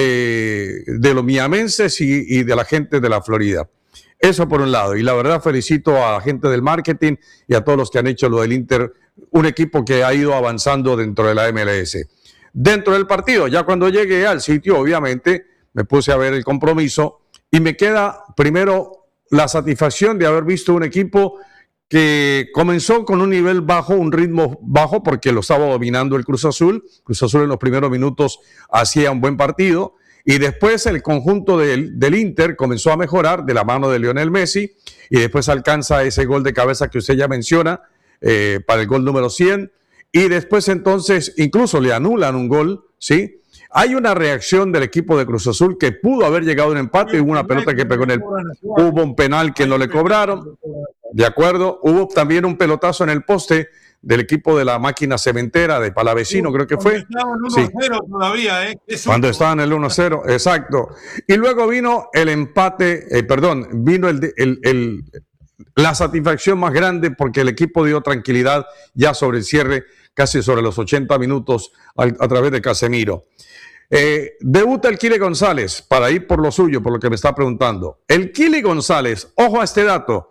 [SPEAKER 19] de, de los miamenses y, y de la gente de la Florida. Eso por un lado, y la verdad felicito a la gente del marketing y a todos los que han hecho lo del Inter, un equipo que ha ido avanzando dentro de la M L S. Dentro del partido, ya cuando llegué al sitio, obviamente, me puse a ver el compromiso y me queda primero la satisfacción de haber visto un equipo que comenzó con un nivel bajo, un ritmo bajo, porque lo estaba dominando el Cruz Azul. Cruz Azul en los primeros minutos hacía un buen partido. Y después el conjunto del, del Inter comenzó a mejorar de la mano de Lionel Messi y después alcanza ese gol de cabeza que usted ya menciona eh, para el gol número cien y después entonces incluso le anulan un gol, ¿sí? Hay una reacción del equipo de Cruz Azul que pudo haber llegado a un empate y hubo una pelota que pegó en el... Hubo un penal que no le cobraron, de acuerdo, hubo también un pelotazo en el poste del equipo de la máquina cementera de Palavecino, creo que fue.
[SPEAKER 18] Cuando estaban uno cero sí. todavía, ¿eh?
[SPEAKER 19] Cuando estaban en el uno cero, exacto. Y luego vino el empate, eh, perdón, vino el, el, el, la satisfacción más grande porque el equipo dio tranquilidad ya sobre el cierre, casi sobre los ochenta minutos a, a través de Casemiro. Eh, debuta el Kili González, para ir por lo suyo, por lo que me está preguntando. El Kili González, ojo a este dato,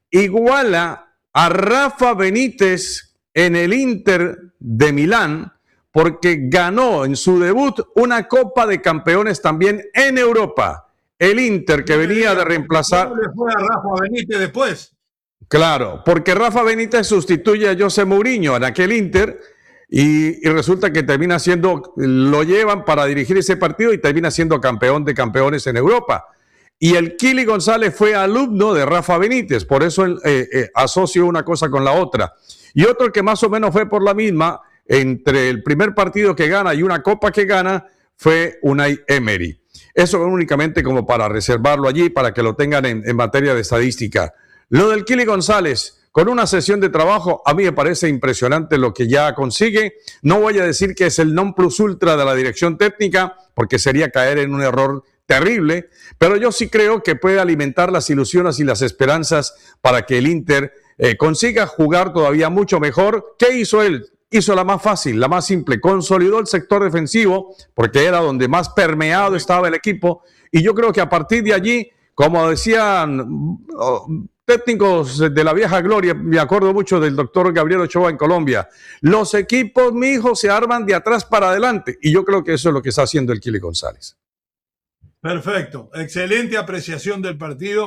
[SPEAKER 19] iguala a Rafa Benítez en el Inter de Milán, porque ganó en su debut una Copa de Campeones también en Europa. El Inter que venía de reemplazar...
[SPEAKER 18] ¿Cómo le fue a Rafa Benítez después?
[SPEAKER 19] Claro, porque Rafa Benítez sustituye a José Mourinho en aquel Inter y, y resulta que termina siendo, lo llevan para dirigir ese partido y termina siendo campeón de campeones en Europa. Y el Kili González fue alumno de Rafa Benítez, por eso él, eh, eh, asoció una cosa con la otra. Y otro que más o menos fue por la misma, entre el primer partido que gana y una copa que gana, fue Unai Emery. Eso únicamente como para reservarlo allí, para que lo tengan en, en materia de estadística. Lo del Kili González, con una sesión de trabajo, a mí me parece impresionante lo que ya consigue. No voy a decir que es el non plus ultra de la dirección técnica, porque sería caer en un error terrible, pero yo sí creo que puede alimentar las ilusiones y las esperanzas para que el Inter eh, consiga jugar todavía mucho mejor. ¿Qué hizo él? Hizo la más fácil, la más simple, consolidó el sector defensivo, porque era donde más permeado estaba el equipo, y yo creo que a partir de allí, como decían oh, técnicos de la vieja gloria, me acuerdo mucho del doctor Gabriel Ochoa en Colombia, los equipos, mi hijo, se arman de atrás para adelante, y yo creo que eso es lo que está haciendo el Kili González.
[SPEAKER 18] Perfecto, excelente apreciación del partido.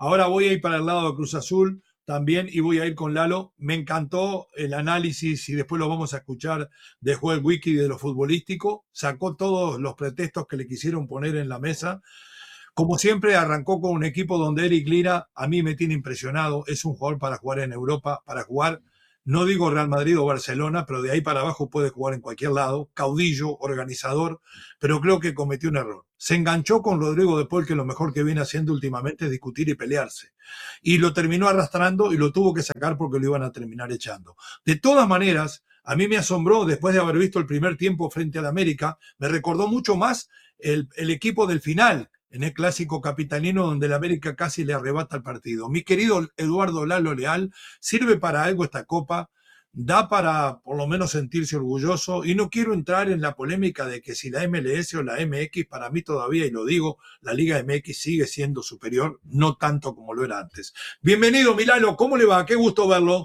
[SPEAKER 18] Ahora voy a ir para el lado de Cruz Azul también y voy a ir con Lalo. Me encantó el análisis y después lo vamos a escuchar de Joel Wiki de lo futbolístico. Sacó todos los pretextos que le quisieron poner en la mesa. Como siempre, arrancó con un equipo donde Eric Lira a mí me tiene impresionado. Es un jugador para jugar en Europa, para jugar, no digo Real Madrid o Barcelona, pero de ahí para abajo puede jugar en cualquier lado. Caudillo, organizador, pero creo que cometió un error. Se enganchó con Rodrigo de Paul, que lo mejor que viene haciendo últimamente es discutir y pelearse. Y lo terminó arrastrando y lo tuvo que sacar porque lo iban a terminar echando. De todas maneras, a mí me asombró, después de haber visto el primer tiempo frente al América, me recordó mucho más el, el equipo del final, en el clásico capitalino donde el América casi le arrebata el partido. Mi querido Eduardo Lalo Leal, ¿sirve para algo esta copa? ¿Da para por lo menos sentirse orgulloso? Y no quiero entrar en la polémica de que si la M L S o la M X, para mí todavía, y lo digo, la Liga M X sigue siendo superior, no tanto como lo era antes. Bienvenido, Milano, ¿cómo le va? Qué gusto verlo.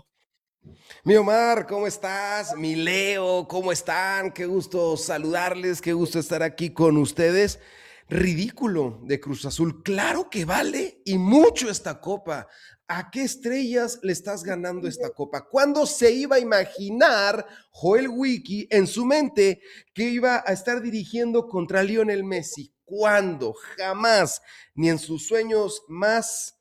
[SPEAKER 5] Mi Omar, ¿cómo estás? Mi Leo, ¿cómo están? Qué gusto saludarles, qué gusto estar aquí con ustedes. Ridículo de Cruz Azul, claro que vale y mucho esta copa. ¿A qué estrellas le estás ganando esta copa? ¿Cuándo se iba a imaginar Joel Wiki en su mente que iba a estar dirigiendo contra Lionel Messi? ¿Cuándo? Jamás, ni en sus sueños más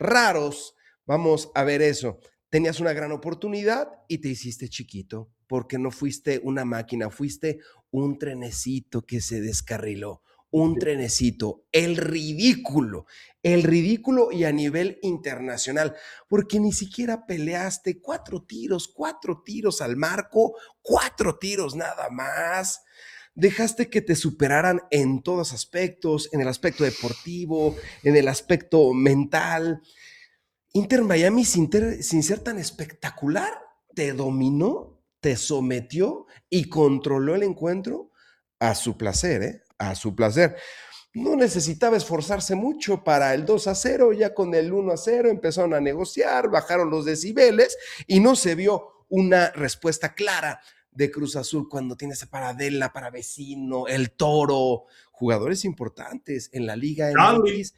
[SPEAKER 5] raros vamos a ver eso. Tenías una gran oportunidad y te hiciste chiquito, porque no fuiste una máquina, fuiste un trenecito que se descarriló. Un trenecito, el ridículo, el ridículo y a nivel internacional, porque ni siquiera peleaste cuatro tiros, cuatro tiros al marco, cuatro tiros nada más. Dejaste que te superaran en todos aspectos, en el aspecto deportivo, en el aspecto mental. Inter Miami, sin, ter, sin ser tan espectacular, te dominó, te sometió y controló el encuentro a su placer, ¿eh? A su placer. No necesitaba esforzarse mucho para el dos a cero, ya con el uno a cero empezaron a negociar, bajaron los decibeles y no se vio una respuesta clara de Cruz Azul cuando tienes a Paradela, para Vecino, el Toro, jugadores importantes en la Liga M X.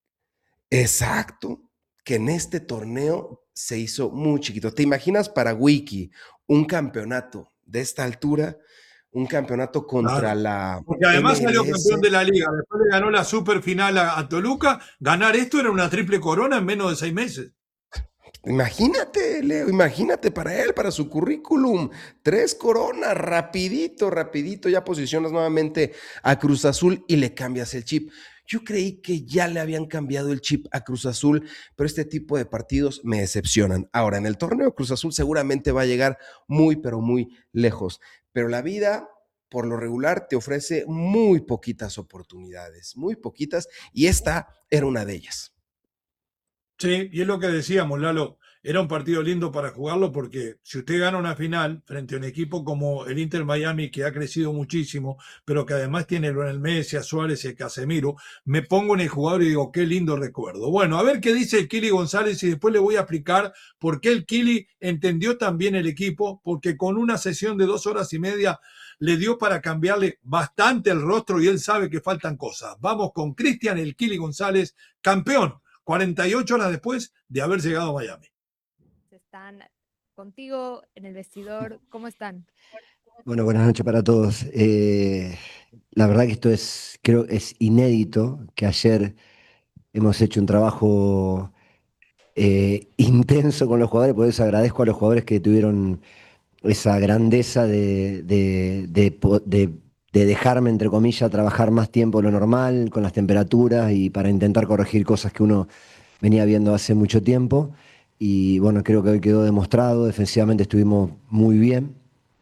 [SPEAKER 5] Exacto, que en este torneo se hizo muy chiquito. ¿Te imaginas para Wiki un campeonato de esta altura? Un campeonato contra claro. la
[SPEAKER 18] Porque además M L S. Salió campeón de la Liga, después le ganó la super final a, a Toluca. Ganar esto era una triple corona en menos de seis meses.
[SPEAKER 5] Imagínate, Leo, imagínate para él, para su currículum. Tres coronas, rapidito, rapidito, ya posicionas nuevamente a Cruz Azul y le cambias el chip. Yo creí que ya le habían cambiado el chip a Cruz Azul, pero este tipo de partidos me decepcionan. Ahora, en el torneo Cruz Azul seguramente va a llegar muy, pero muy lejos. Pero la vida, por lo regular, te ofrece muy poquitas oportunidades, muy poquitas, y esta era una de ellas.
[SPEAKER 18] Sí, y es lo que decíamos, Lalo, era un partido lindo para jugarlo porque si usted gana una final frente a un equipo como el Inter Miami, que ha crecido muchísimo, pero que además tiene a Lionel Messi, a Suárez y a Casemiro, me pongo en el jugador y digo, qué lindo recuerdo. Bueno, a ver qué dice el Kili González y después le voy a explicar por qué el Kili entendió también el equipo, porque con una sesión de dos horas y media le dio para cambiarle bastante el rostro y él sabe que faltan cosas. Vamos con Cristian el Kili González, campeón, cuarenta y ocho horas después de haber llegado a Miami.
[SPEAKER 20] Están contigo en el vestidor, ¿cómo están?
[SPEAKER 21] Bueno, buenas noches para todos. Eh, la verdad que esto es, creo, es inédito, que ayer hemos hecho un trabajo eh, intenso con los jugadores, por eso agradezco a los jugadores que tuvieron esa grandeza de, de, de, de, de dejarme, entre comillas, trabajar más tiempo de lo normal, con las temperaturas y para intentar corregir cosas que uno venía viendo hace mucho tiempo. Y bueno, creo que hoy quedó demostrado, defensivamente estuvimos muy bien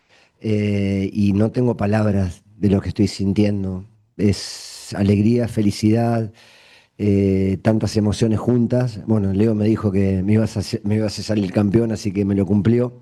[SPEAKER 21] eh, y no tengo palabras de lo que estoy sintiendo. Es alegría, felicidad, eh, tantas emociones juntas. Bueno, Leo me dijo que me ibas a, me ibas a salir campeón, así que me lo cumplió.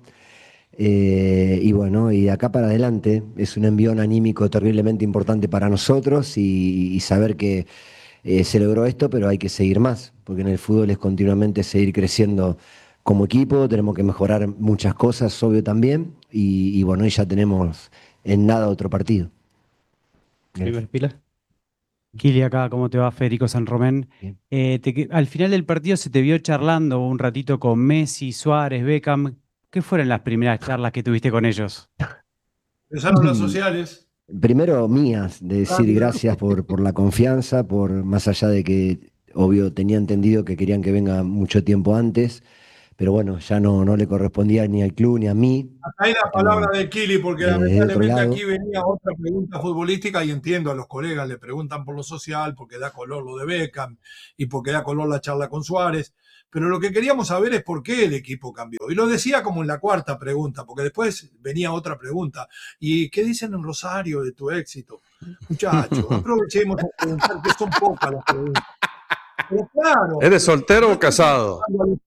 [SPEAKER 21] Eh, y bueno, y de acá para adelante es un envión anímico terriblemente importante para nosotros y, y saber que Eh, se logró esto, pero hay que seguir más, porque en el fútbol es continuamente seguir creciendo como equipo, tenemos que mejorar muchas cosas, obvio también, y, y bueno, y ya tenemos en nada otro partido.
[SPEAKER 22] ¿River Pila?
[SPEAKER 3] Kili acá, ¿cómo te va? Federico San Román. Eh, te- al final del partido se te vio charlando un ratito con Messi, Suárez, Beckham. ¿Qué fueron las primeras charlas que tuviste con ellos?
[SPEAKER 18] Empezaron las sociales.
[SPEAKER 21] Primero mías, de decir
[SPEAKER 18] Rápido.
[SPEAKER 21] gracias por, por la confianza, por más allá de que, obvio, tenía entendido que querían que venga mucho tiempo antes, pero bueno, ya no, no le correspondía ni al club ni a mí.
[SPEAKER 18] Hasta ahí la palabra de Kili, porque
[SPEAKER 21] Eh, desde otro
[SPEAKER 18] lamentablemente
[SPEAKER 21] lado.
[SPEAKER 18] aquí venía otra pregunta futbolística y entiendo a los colegas, le preguntan por lo social, porque da color lo de Beckham y porque da color la charla con Suárez, pero lo que queríamos saber es por qué el equipo cambió. Y lo decía como en la cuarta pregunta, porque después venía otra pregunta. ¿Y qué dicen en Rosario de tu éxito? Muchachos, aprovechemos a preguntar, que son pocas las preguntas. Pero claro,
[SPEAKER 19] ¿Eres soltero o casado?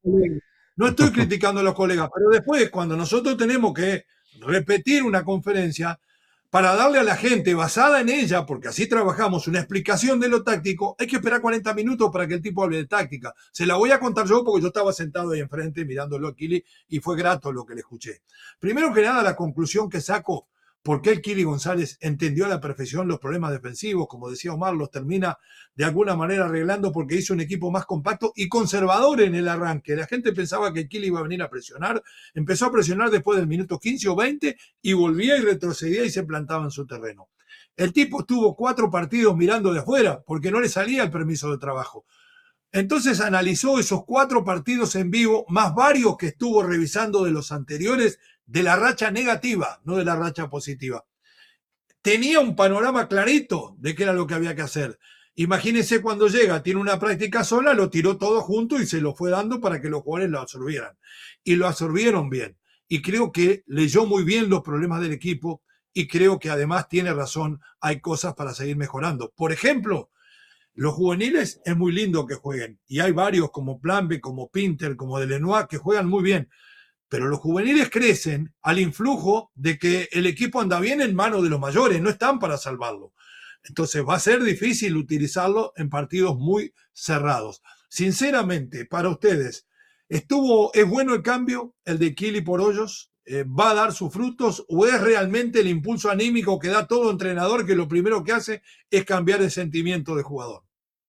[SPEAKER 18] no estoy criticando a los colegas, pero después, cuando nosotros tenemos que repetir una conferencia para darle a la gente, basada en ella, porque así trabajamos, una explicación de lo táctico, hay que esperar cuarenta minutos para que el tipo hable de táctica. Se la voy a contar yo porque yo estaba sentado ahí enfrente mirándolo a Kili y fue grato lo que le escuché. Primero que nada, la conclusión que saco, por qué el Kili González entendió a la perfección los problemas defensivos, como decía Omar, los termina de alguna manera arreglando porque hizo un equipo más compacto y conservador en el arranque. La gente pensaba que el Kili iba a venir a presionar, empezó a presionar después del minuto quince o veinte y volvía y retrocedía y se plantaba en su terreno. El tipo estuvo cuatro partidos mirando de afuera porque no le salía el permiso de trabajo. Entonces analizó esos cuatro partidos en vivo, más varios que estuvo revisando de los anteriores, de la racha negativa, no de la racha positiva. Tenía un panorama clarito de qué era lo que había que hacer. Imagínense cuando llega, tiene una práctica sola, lo tiró todo junto y se lo fue dando para que los jugadores lo absorbieran. Y lo absorbieron bien. Y creo que leyó muy bien los problemas del equipo y creo que además tiene razón, hay cosas para seguir mejorando. Por ejemplo, los juveniles es muy lindo que jueguen. Y hay varios como Planbe, como Pinter, como Delenois que juegan muy bien. Pero los juveniles crecen al influjo de que el equipo anda bien en manos de los mayores, no están para salvarlo. Entonces va a ser difícil utilizarlo en partidos muy cerrados. Sinceramente, para ustedes, ¿estuvo, es bueno el cambio, el de Kili por Hoyos? Eh, ¿Va a dar sus frutos? ¿O es realmente el impulso anímico que da todo entrenador que lo primero que hace es cambiar el sentimiento del jugador?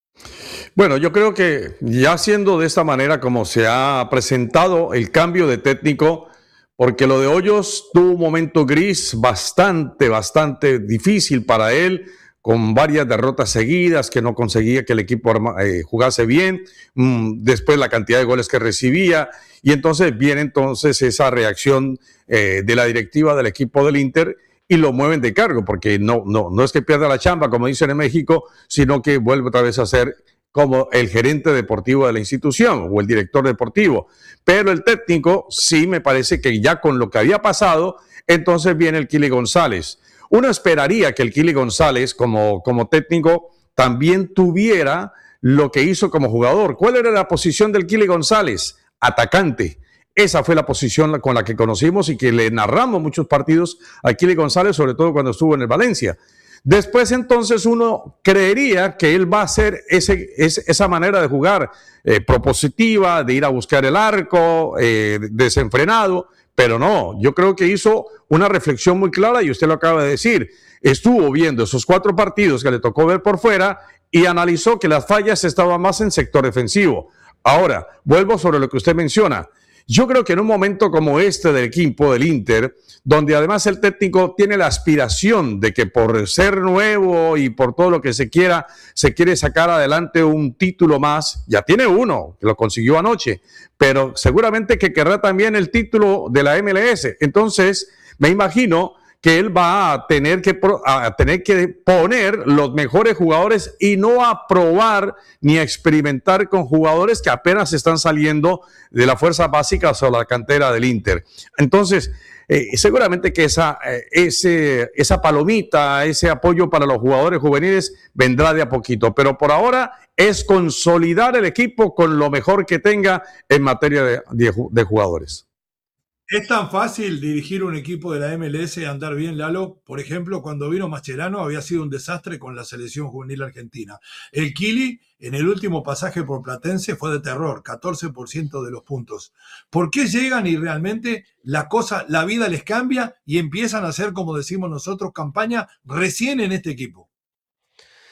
[SPEAKER 19] Bueno, yo creo que ya siendo de esta manera como se ha presentado el cambio de técnico, porque lo de Hoyos tuvo un momento gris bastante, bastante difícil para él, con varias derrotas seguidas, que no conseguía que el equipo eh, jugase bien, mm, después la cantidad de goles que recibía, y entonces viene entonces esa reacción eh, de la directiva del equipo del Inter, y lo mueven de cargo, porque no, no, no es que pierda la chamba, como dicen en México, sino que vuelve otra vez a ser como el gerente deportivo de la institución o el director deportivo. Pero el técnico sí me parece que ya con lo que había pasado, entonces viene el Kili González. Uno esperaría que el Kili González como, como técnico también tuviera lo que hizo como jugador. ¿Cuál era la posición del Kili González? Atacante. Esa fue la posición con la que conocimos y que le narramos muchos partidos a Kili González, sobre todo cuando estuvo en el Valencia. Después entonces uno creería que él va a hacer ese, ese, esa manera de jugar eh, propositiva, de ir a buscar el arco, eh, desenfrenado, pero no, yo creo que hizo una reflexión muy clara y usted lo acaba de decir. Estuvo viendo esos cuatro partidos que le tocó ver por fuera y analizó que las fallas estaban más en sector defensivo. Ahora, vuelvo sobre lo que usted menciona. Yo creo que en un momento como este del equipo del Inter, donde además el técnico tiene la aspiración de que por ser nuevo y por todo lo que se quiera, se quiere sacar adelante un título más, ya tiene uno, que lo consiguió anoche, pero seguramente que querrá también el título de la M L S. Entonces, me imagino que él va a tener que, a tener que poner los mejores jugadores y no a probar ni a experimentar con jugadores que apenas están saliendo de la fuerza básica o la cantera del Inter. Entonces, eh, seguramente que esa, eh, ese, esa palomita, ese apoyo para los jugadores juveniles vendrá de a poquito, pero por ahora es consolidar el equipo con lo mejor que tenga en materia de, de, de jugadores.
[SPEAKER 18] ¿Es tan fácil dirigir un equipo de la M L S y andar bien, Lalo? Por ejemplo, cuando vino Mascherano había sido un desastre con la selección juvenil argentina. El Kili, en el último pasaje por Platense, fue de terror, catorce por ciento de los puntos. ¿Por qué llegan y realmente la cosa, la vida les cambia y empiezan a hacer, como decimos nosotros, campaña recién en este equipo?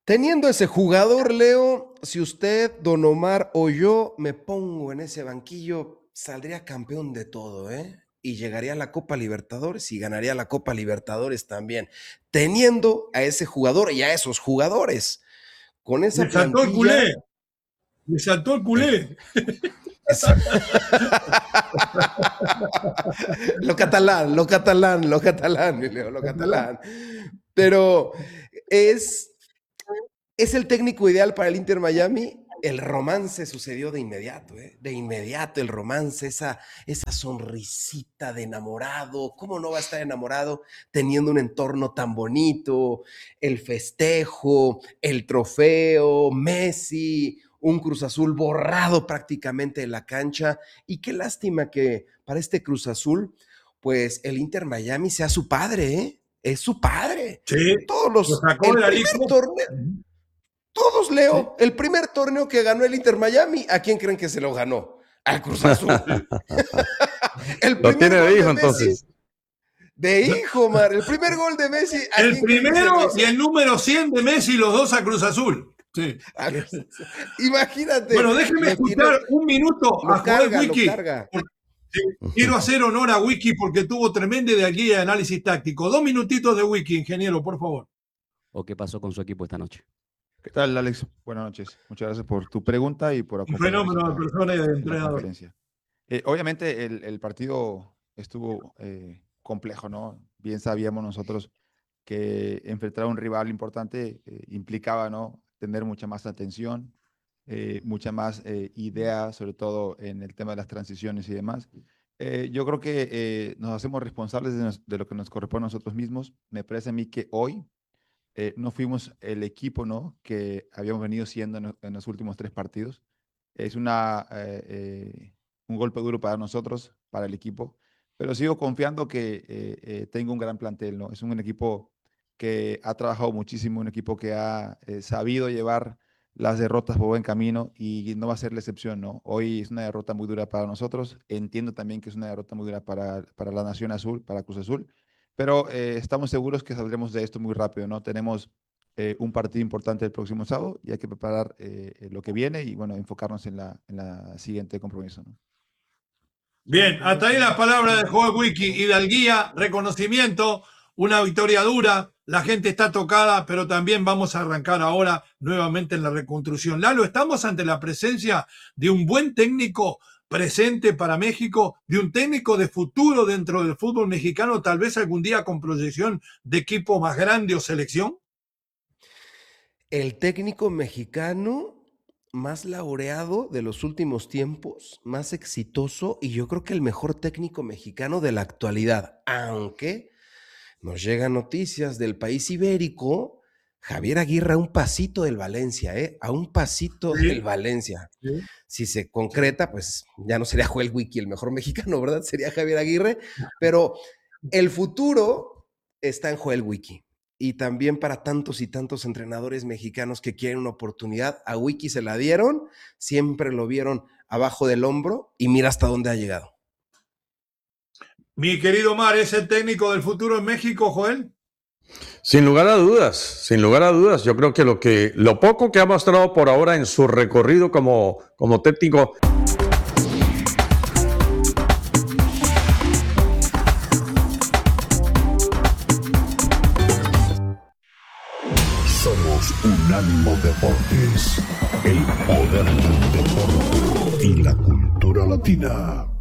[SPEAKER 5] Teniendo ese jugador, Leo, si usted, Don Omar o yo me pongo en ese banquillo, saldría campeón de todo, ¿eh? Y llegaría a la Copa Libertadores y ganaría la Copa Libertadores también. Teniendo a ese jugador y a esos jugadores. Con esa
[SPEAKER 18] Me saltó
[SPEAKER 5] plantilla,
[SPEAKER 18] el culé. Me saltó el culé.
[SPEAKER 5] Lo catalán, lo catalán, lo catalán, Leo, lo catalán. Pero es... ¿Es el técnico ideal para el Inter Miami? El romance sucedió de inmediato, ¿eh? De inmediato el romance, esa, esa sonrisita de enamorado. ¿Cómo no va a estar enamorado teniendo un entorno tan bonito? El festejo, el trofeo, Messi, un Cruz Azul borrado prácticamente de la cancha. Y qué lástima que para este Cruz Azul, pues el Inter Miami sea su padre, ¿eh? Es su padre.
[SPEAKER 18] Sí,
[SPEAKER 5] todos los...
[SPEAKER 18] lo sacó
[SPEAKER 5] el
[SPEAKER 18] de la
[SPEAKER 5] primer
[SPEAKER 18] Liga.
[SPEAKER 5] torneo... Todos, Leo, sí. El primer torneo que ganó el Inter Miami, ¿a quién creen que se lo ganó? Al Cruz Azul.
[SPEAKER 19] El lo tiene de hijo, de entonces.
[SPEAKER 5] De hijo, Mar. El primer gol de Messi.
[SPEAKER 18] El primero y el número cien de Messi, los dos a Cruz Azul. Sí.
[SPEAKER 5] Imagínate.
[SPEAKER 18] Bueno, déjenme escuchar tiene... un minuto
[SPEAKER 5] lo
[SPEAKER 18] a Joel Wiki.
[SPEAKER 5] Sí.
[SPEAKER 18] Quiero hacer honor a Wiki porque tuvo tremenda de guía de análisis táctico. Dos minutitos de Wiki, ingeniero, por favor.
[SPEAKER 9] ¿O qué pasó con su equipo esta noche?
[SPEAKER 22] ¿Qué tal, Alex? Buenas noches. Muchas gracias por tu pregunta y por
[SPEAKER 18] acompañarnos. Un fenómeno de persona y de entrenador.
[SPEAKER 22] Eh, obviamente el, el partido estuvo eh, complejo, ¿no? Bien sabíamos nosotros que enfrentar a un rival importante eh, implicaba, ¿no?, tener mucha más atención, eh, mucha más eh, idea, sobre todo en el tema de las transiciones y demás. Eh, yo creo que eh, nos hacemos responsables de, nos, de lo que nos corresponde a nosotros mismos. Me parece a mí que hoy Eh, no fuimos el equipo, ¿no?, que habíamos venido siendo en, en los últimos tres partidos. Es una, eh, eh, un golpe duro para nosotros, para el equipo, pero sigo confiando que eh, eh, tengo un gran plantel, ¿no? Es un equipo que ha trabajado muchísimo, un equipo que ha eh, sabido llevar las derrotas por buen camino y no va a ser la excepción, ¿no? Hoy es una derrota muy dura para nosotros. Entiendo también que es una derrota muy dura para, para la Nación Azul, para Cruz Azul. Pero eh, estamos seguros que saldremos de esto muy rápido, ¿no? Tenemos eh, un partido importante el próximo sábado y hay que preparar eh, lo que viene y, bueno, enfocarnos en la, en la siguiente compromiso, ¿no?
[SPEAKER 18] Bien, hasta ahí las palabras de Joel Wiki y del guía, reconocimiento, una victoria dura, la gente está tocada, pero también vamos a arrancar ahora nuevamente en la reconstrucción. Lalo, estamos ante la presencia de un buen técnico presente para México, de un técnico de futuro dentro del fútbol mexicano, tal vez algún día con proyección de equipo más grande o selección.
[SPEAKER 5] El técnico mexicano más laureado de los últimos tiempos, más exitoso y yo creo que el mejor técnico mexicano de la actualidad, aunque nos llegan noticias del país ibérico. Javier Aguirre a un pasito del Valencia, ¿eh? A un pasito sí. del Valencia. Sí. Si se concreta, pues ya no sería Joel Wiki el mejor mexicano, ¿verdad? Sería Javier Aguirre, pero el futuro está en Joel Wiki. Y también para tantos y tantos entrenadores mexicanos que quieren una oportunidad, a Wiki se la dieron, siempre lo vieron abajo del hombro y mira hasta dónde ha llegado.
[SPEAKER 18] Mi querido Omar, ¿es el técnico del futuro en México, Joel?
[SPEAKER 19] Sin lugar a dudas, sin lugar a dudas. Yo creo que lo que lo poco que ha mostrado por ahora en su recorrido como, como técnico.
[SPEAKER 4] Somos Unánimo Deportes, el poder del deporte y la cultura latina.